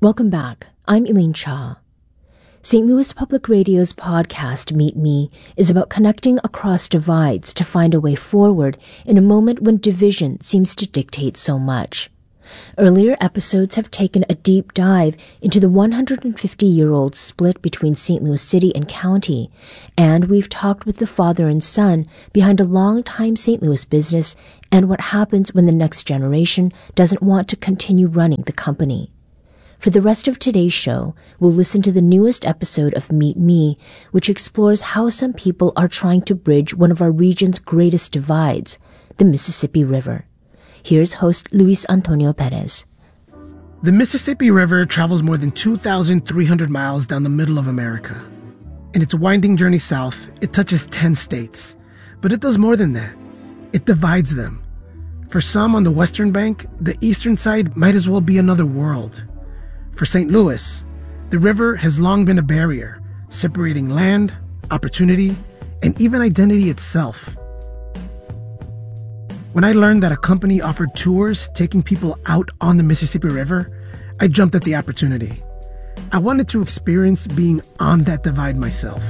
Welcome back. I'm Elaine Cha. St. Louis Public Radio's podcast, Meet Me, is about connecting across divides to find a way forward in a moment when division seems to dictate so much. Earlier episodes have taken a deep dive into the 150-year-old split between St. Louis City and County, and we've talked with the father and son behind a long-time St. Louis business and what happens when the next generation doesn't want to continue running the company. For the rest of today's show, we'll listen to the newest episode of Meet Me, which explores how some people are trying to bridge one of our region's greatest divides, the Mississippi River. Here's host Luis Antonio Perez. The Mississippi River travels more than 2,300 miles down the middle of America. In its winding journey south, it touches 10 states. But it does more than that. It divides them. For some on the western bank, the eastern side might as well be another world. For St. Louis, the river has long been a barrier, separating land, opportunity, and even identity itself. When I learned that a company offered tours taking people out on the Mississippi River, I jumped at the opportunity. I wanted to experience being on that divide myself.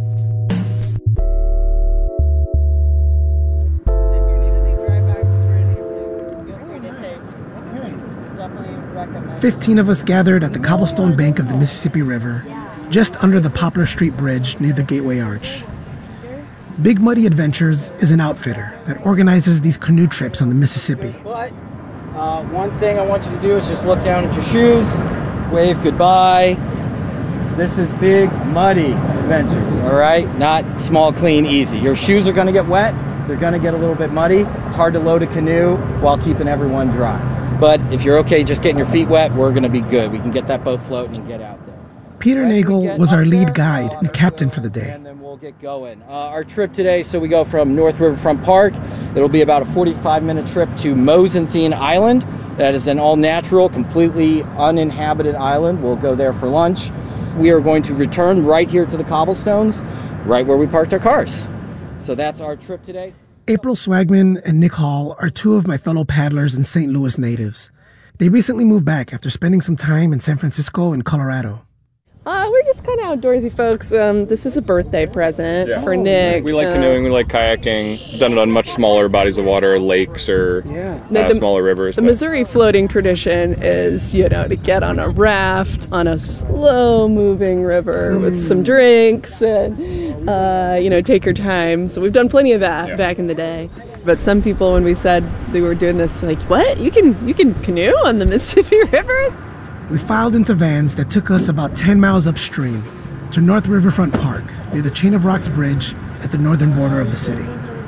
If you need any dry bags for anything, feel free to take. Definitely recommend. 15 of us gathered at the cobblestone bank of the Mississippi River, just under the Poplar Street Bridge near the Gateway Arch. Big Muddy Adventures is an outfitter that organizes these canoe trips on the Mississippi. But one thing I want you to do is just look down at your shoes, wave goodbye. This is Big Muddy Adventures, all right? Not small, clean, easy. Your shoes are going to get wet. They're going to get a little bit muddy. It's hard to load a canoe while keeping everyone dry. But if you're okay just getting your feet wet, we're going to be good. We can get that boat floating and get out there. Peter Nagel was our lead guide and captain for the day. And then we'll get going. Our trip today, so we go from North Riverfront Park. It'll be about a 45-minute trip to Mosenthien Island. That is an all-natural, completely uninhabited island. We'll go there for lunch. We are going to return right here to the cobblestones, right where we parked our cars. So that's our trip today. April Swagman and Nick Hall are two of my fellow paddlers and St. Louis natives. They recently moved back after spending some time in San Francisco and Colorado. We're just kind of outdoorsy folks. This is a birthday present for Nick. We like canoeing, we like kayaking. Done it on much smaller bodies of water, lakes or smaller rivers. The Missouri floating tradition is, to get on a raft on a slow-moving river with some drinks and, take your time. So we've done plenty of that back in the day. But some people, when we said they were doing this, like, what? You can canoe on the Mississippi River? We filed into vans that took us about 10 miles upstream to North Riverfront Park near the Chain of Rocks Bridge at the northern border of the city.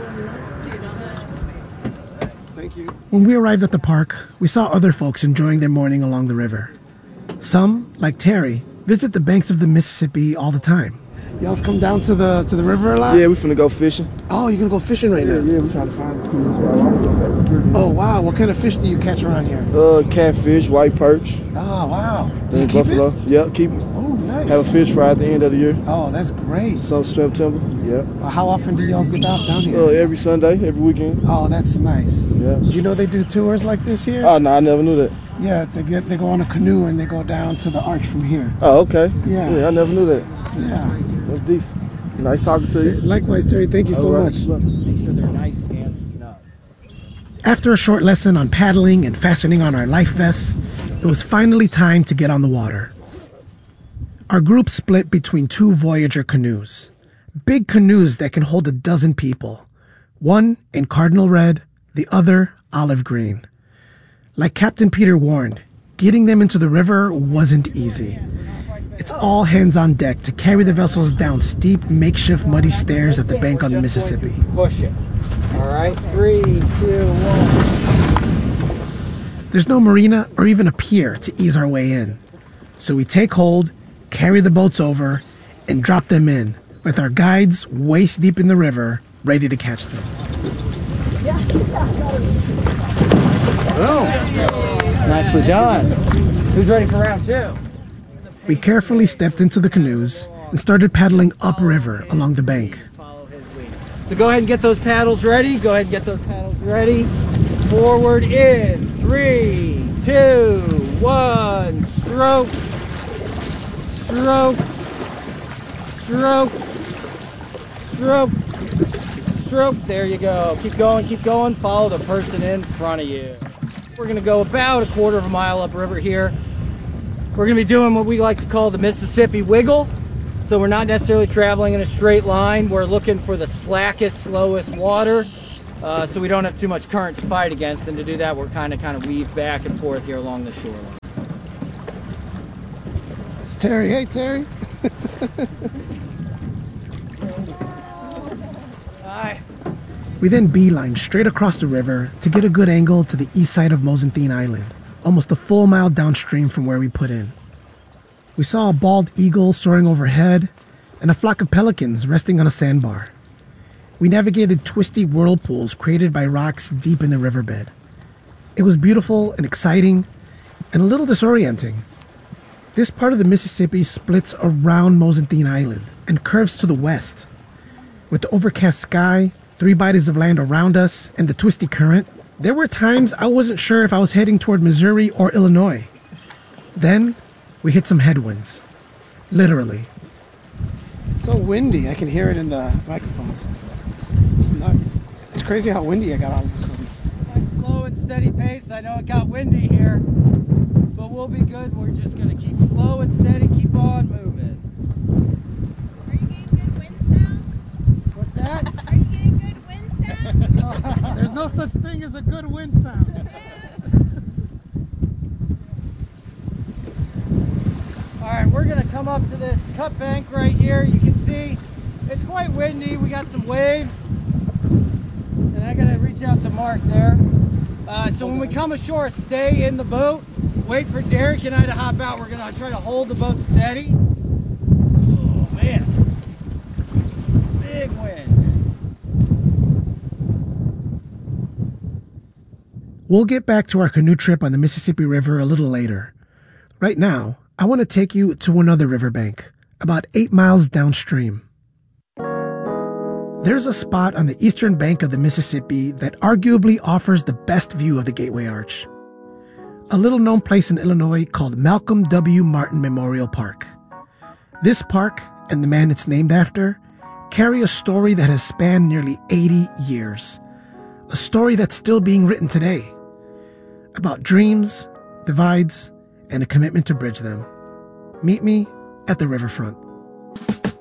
Thank you. When we arrived at the park, we saw other folks enjoying their morning along the river. Some, like Terry, visit the banks of the Mississippi all the time. Y'all's come down to the river a lot? Yeah, we finna go fishing. Oh, you're gonna go fishing right now? Yeah, we're trying to find the coolest spot. Oh, wow. What kind of fish do you catch around here? Catfish, white perch. Oh, wow. You And keep buffalo. it? Yeah, keep it. Oh, nice. Have a fish fry at the end of the year. Oh, that's great. Some swim timber. Yeah. How often do y'all get down here? Every Sunday, every weekend. Oh, that's nice. Yeah. Do you know they do tours like this here? Oh, no, I never knew that. Yeah, they go on a canoe and they go down to the arch from here. Oh, okay. Yeah. I never knew that. Yeah. That's decent. Nice talking to you. Likewise, Terry. Thank you so much. Make sure they're nice and snug. After a short lesson on paddling and fastening on our life vests, it was finally time to get on the water. Our group split between two Voyager canoes. Big canoes that can hold a dozen people. One in cardinal red, the other olive green. Like Captain Peter warned, getting them into the river wasn't easy. It's all hands on deck to carry the vessels down steep, makeshift muddy stairs at the bank on the Mississippi. Push it. All right, 3, 2, 1. There's no marina or even a pier to ease our way in. So we take hold, carry the boats over, and drop them in, with our guides waist deep in the river, ready to catch them. Boom. Nicely done. Who's ready for round 2? We carefully stepped into the canoes and started paddling upriver along the bank. So go ahead and get those paddles ready. Forward in 3, 2, 1, straight. stroke, stroke, stroke, stroke, stroke. There you go. Keep going. Follow the person in front of you. We're going to go about a quarter of a mile upriver here. We're going to be doing what we like to call the Mississippi Wiggle. So we're not necessarily traveling in a straight line. We're looking for the slackest, slowest water, so we don't have too much current to fight against. And to do that, we're kind of weave back and forth here along the shoreline. It's Terry. Hey, Terry. Hi. We then beeline straight across the river to get a good angle to the east side of Mosenthine Island, almost a full mile downstream from where we put in. We saw a bald eagle soaring overhead and a flock of pelicans resting on a sandbar. We navigated twisty whirlpools created by rocks deep in the riverbed. It was beautiful and exciting and a little disorienting. This part of the Mississippi splits around Mosenthine Island and curves to the west. With the overcast sky, 3 bodies of land around us, and the twisty current, there were times I wasn't sure if I was heading toward Missouri or Illinois. Then we hit some headwinds. Literally. It's so windy. I can hear it in the microphones. It's nuts. It's crazy how windy it got all of a sudden. Nice slow and steady pace. I know it got windy here, but we'll be good. We're just going to keep slow and steady, keep on moving. Are you getting good wind sounds? What's that? Are you getting good wind sounds? There's no such thing as a good wind sound. Alright, we're going to come up to this cut bank right here. You can see it's quite windy. We got some waves. And I got to reach out to Mark there. So when we come ashore, stay in the boat. Wait for Derek and I to hop out. We're going to try to hold the boat steady. Oh, man. Big wind. We'll get back to our canoe trip on the Mississippi River a little later. Right now, I want to take you to another riverbank, about 8 miles downstream. There's a spot on the eastern bank of the Mississippi that arguably offers the best view of the Gateway Arch. A little-known place in Illinois called Malcolm W. Martin Memorial Park. This park, and the man it's named after, carry a story that has spanned nearly 80 years. A story that's still being written today. About dreams, divides, and a commitment to bridge them. Meet me at the riverfront.